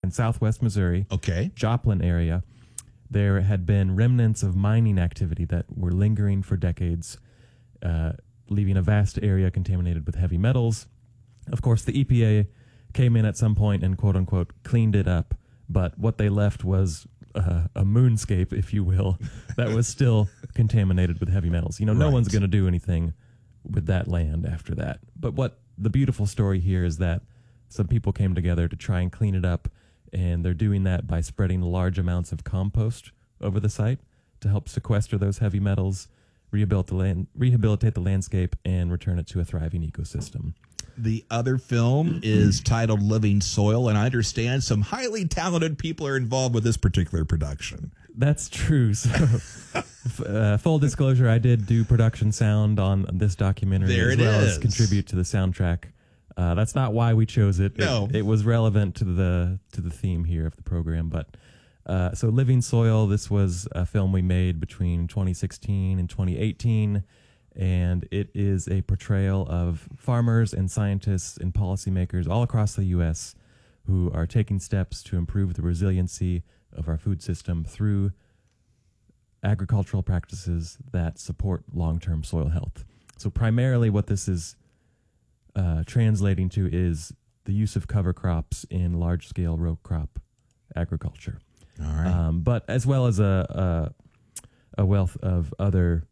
in southwest Missouri, Okay. Joplin area. There had been remnants of mining activity that were lingering for decades, leaving a vast area contaminated with heavy metals. Of course, the EPA came in at some point and, quote-unquote, cleaned it up, but what they left was a moonscape, if you will, that was still contaminated with heavy metals. You know, no one's going to do anything with that land after that. But what the beautiful story here is that some people came together to try and clean it up, and they're doing that by spreading large amounts of compost over the site to help sequester those heavy metals, rehabilitate the landscape, and return it to a thriving ecosystem. The other film is titled Living Soil, and I understand some highly talented people are involved with this particular production. That's true. So, full disclosure, I did do production sound on this documentary as well as contribute to the soundtrack. That's not why we chose it. No. It was relevant to the theme here of the program. But so Living Soil, this was a film we made between 2016 and 2018. And it is a portrayal of farmers and scientists and policymakers all across the U.S. who are taking steps to improve the resiliency of our food system through agricultural practices that support long-term soil health. So primarily what this is translating to is the use of cover crops in large-scale row crop agriculture. All right. But as well as a wealth of other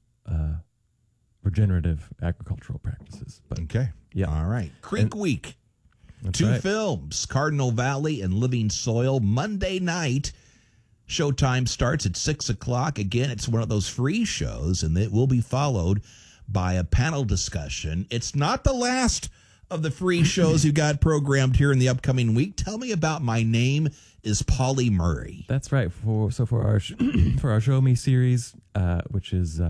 regenerative agricultural practices. But, Okay. Yeah. All right. Creek Week. That's Two right. films, Cardinal Valley and Living Soil, Monday night. Showtime starts at 6 o'clock. Again, it's one of those free shows, and it will be followed by a panel discussion. It's not the last of the free shows you got programmed here in the upcoming week. Tell me about My Name is Polly Murray. That's right. For our for our Show Me series, which is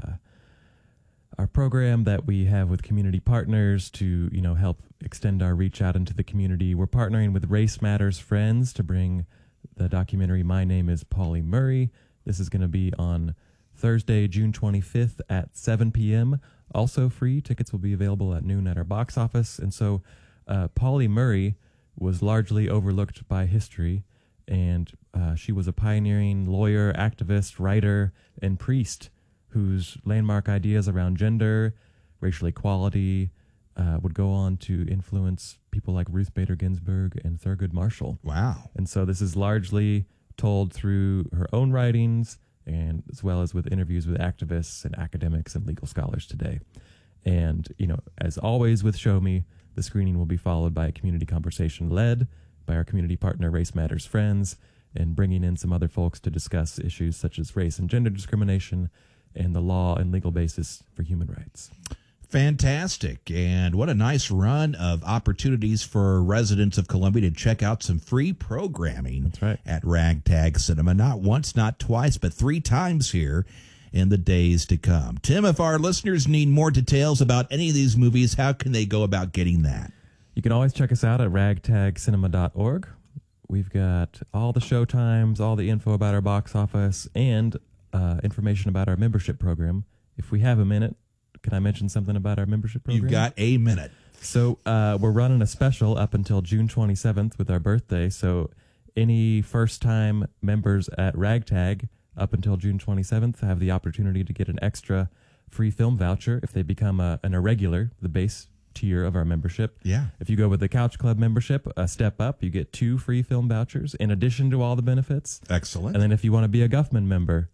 our program that we have with community partners to, help extend our reach out into the community. We're partnering with Race Matters Friends to bring the documentary My Name is Polly Murray. This is going to be on Thursday, June 25th at 7 p.m. Also free. Tickets will be available at noon at our box office. And so Polly Murray was largely overlooked by history, and she was a pioneering lawyer, activist, writer, and priest whose landmark ideas around gender, racial equality, would go on to influence people like Ruth Bader Ginsburg and Thurgood Marshall. Wow. And so this is largely told through her own writings, and as well as with interviews with activists and academics and legal scholars today. And, as always with Show Me, the screening will be followed by a community conversation led by our community partner, Race Matters Friends, and bringing in some other folks to discuss issues such as race and gender discrimination and the law and legal basis for human rights. Fantastic. And what a nice run of opportunities for residents of Columbia to check out some free programming. That's right. At Ragtag Cinema. Not once, not twice, but 3 times here in the days to come. Tim, if our listeners need more details about any of these movies, how can they go about getting that? You can always check us out at ragtagcinema.org. We've got all the show times, all the info about our box office, and information about our membership program. If we have a minute, can I mention something about our membership program? You've got a minute. So we're running a special up until June 27th with our birthday. So any first-time members at Ragtag up until June 27th have the opportunity to get an extra free film voucher if they become an irregular, the base tier of our membership. Yeah. If you go with the Couch Club membership, a step up, you get 2 free film vouchers in addition to all the benefits. Excellent. And then if you want to be a Guffman member,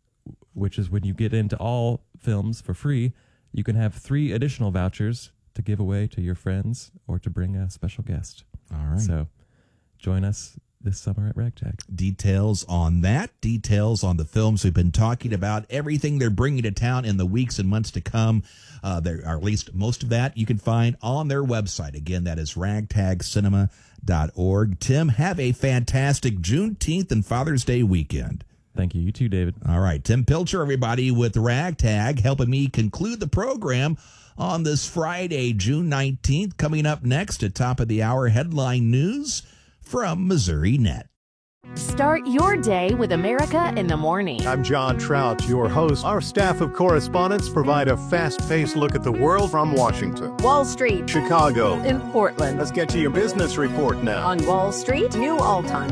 which is when you get into all films for free, you can have 3 additional vouchers to give away to your friends or to bring a special guest. All right. So join us this summer at Ragtag. Details on that, details on the films we've been talking about, everything they're bringing to town in the weeks and months to come, or at least most of that, you can find on their website. Again, that is ragtagcinema.org. Tim, have a fantastic Juneteenth and Father's Day weekend. Thank you. You too, David. All right. Tim Pilcher, everybody, with Ragtag, helping me conclude the program on this Friday, June 19th. Coming up next at top of the hour, headline news from Missouri Net. Start your day with America in the Morning. I'm John Trout, your host. Our staff of correspondents provide a fast-paced look at the world from Washington, Wall Street, Chicago, in Portland. Let's get to your business report now. On Wall Street, new all-time